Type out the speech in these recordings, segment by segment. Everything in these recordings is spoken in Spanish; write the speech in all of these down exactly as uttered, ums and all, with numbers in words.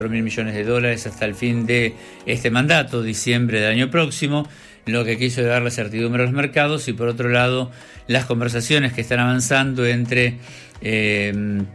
mil millones de dólares hasta el fin de este mandato, diciembre del año próximo, lo que quiso dar la certidumbre a los mercados, y por otro lado las conversaciones que están avanzando entre eh,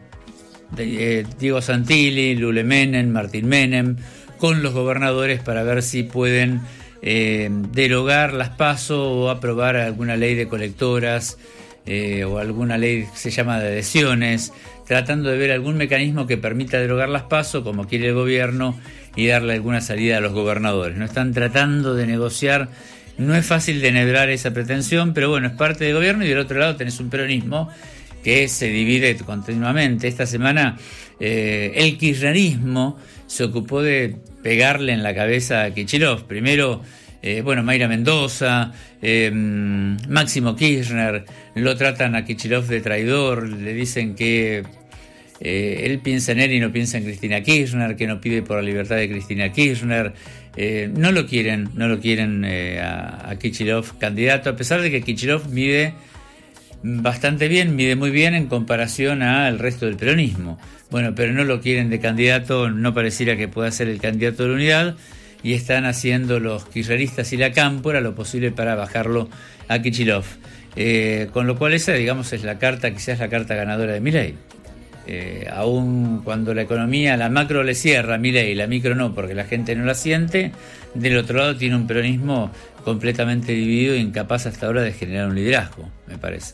de, eh, Diego Santilli, Lule Menem, Martín Menem, con los gobernadores para ver si pueden eh, derogar las PASO o aprobar alguna ley de colectoras eh, o alguna ley que se llama de adhesiones, tratando de ver algún mecanismo que permita derogar las PASO como quiere el gobierno y darle alguna salida a los gobernadores. No están tratando de negociar, no es fácil de enhebrar esa pretensión, pero bueno, es parte del gobierno, y del otro lado tenés un peronismo que se divide continuamente. Esta semana eh, el kirchnerismo se ocupó de pegarle en la cabeza a Kicillof. Primero, eh, bueno, Mayra Mendoza, eh, Máximo Kirchner, lo tratan a Kicillof de traidor, le dicen que eh, él piensa en él y no piensa en Cristina Kirchner, que no pide por la libertad de Cristina Kirchner. Eh, no lo quieren, no lo quieren eh, a, a Kicillof candidato, a pesar de que Kicillof mide bastante bien, mide muy bien en comparación al resto del peronismo. Bueno, pero no lo quieren de candidato, no pareciera que pueda ser el candidato de la unidad, y están haciendo los kirchneristas y la cámpora lo posible para bajarlo a Kicillof. Eh, con lo cual esa, digamos, es la carta, quizás la carta ganadora de Milei. Eh, aún cuando la economía, la macro le cierra a Milei, la micro no, porque la gente no la siente, del otro lado tiene un peronismo completamente dividido e incapaz hasta ahora de generar un liderazgo, me parece.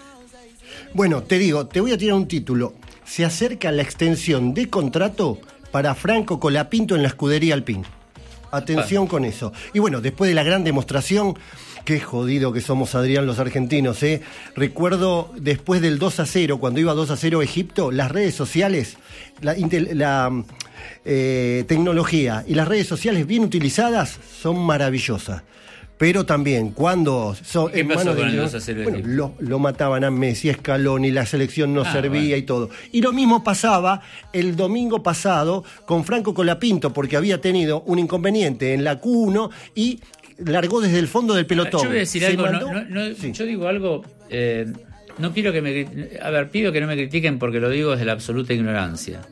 Bueno, te digo, te voy a tirar un título. Se acerca la extensión de contrato para Franco Colapinto en la escudería Alpine. Atención ah. con eso. Y bueno, después de la gran demostración, qué jodido que somos, Adrián, los argentinos, ¿eh? Recuerdo después del dos a cero, cuando iba dos a cero Egipto, las redes sociales, la, la eh, tecnología y las redes sociales bien utilizadas son maravillosas. Pero también cuando son ¿Qué en pasó manos con de el Dios, dos a cero bueno, lo, lo mataban a Messi, a Scaloni, la selección no ah, servía bueno. y todo. Y lo mismo pasaba el domingo pasado con Franco Colapinto, porque había tenido un inconveniente en la Q uno y largó desde el fondo del pelotón. Yo voy a decir Se algo, mandó... no, no, sí. yo digo algo, eh, no quiero que me... A ver, pido que no me critiquen porque lo digo desde la absoluta ignorancia.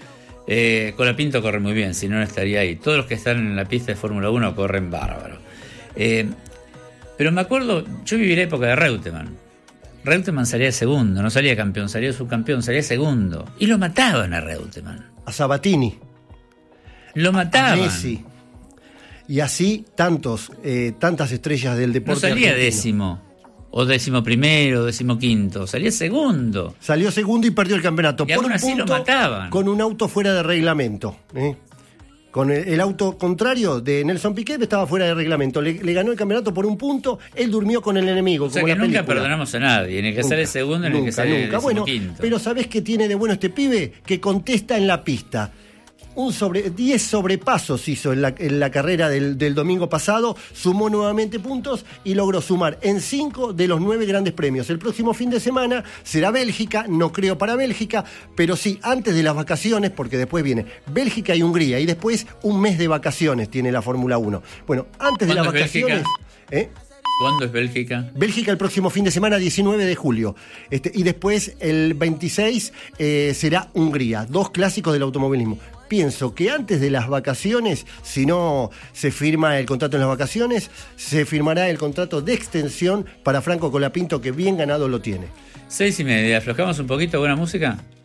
Eh, Colapinto corre muy bien, si no, no estaría ahí. Todos los que están en la pista de Fórmula uno corren bárbaro. Eh, pero me acuerdo, yo viví la época de Reutemann. Reutemann salía segundo, no salía campeón, salía subcampeón, salía segundo. Y lo mataban a Reutemann. A Sabatini. Lo mataban. A Messi. Y así tantos, eh, tantas estrellas del deporte. No salía argentino. décimo, o décimo primero, o décimo quinto, salía segundo. Salió segundo y perdió el campeonato. Y por aún un así punto, lo mataban. Con un auto fuera de reglamento. ¿eh? Con el, el auto contrario de Nelson Piquet estaba fuera de reglamento. Le, le ganó el campeonato por un punto, él durmió con el enemigo. O sea como que la nunca película. perdonamos a nadie, en el que Nunca, sale segundo, en el nunca, que sale nunca. Bueno, decimoquinto. pero ¿sabés qué tiene de bueno este pibe? Que contesta en la pista. Un sobre, diez sobrepasos hizo en la, en la carrera del, del domingo pasado, sumó nuevamente puntos y logró sumar en cinco de los nueve grandes premios. El próximo fin de semana será Bélgica, no creo para Bélgica, pero sí antes de las vacaciones, porque después viene Bélgica y Hungría, y después un mes de vacaciones tiene la Fórmula uno. Bueno, antes de las vacaciones... ¿eh? ¿Cuándo es Bélgica? Bélgica el próximo fin de semana, diecinueve de julio. Este, y después, el veintiséis, eh, será Hungría. Dos clásicos del automovilismo. Pienso que antes de las vacaciones, si no se firma el contrato en las vacaciones, se firmará el contrato de extensión para Franco Colapinto, que bien ganado lo tiene. Seis y media. ¿Aflojamos un poquito? ¿Buena música?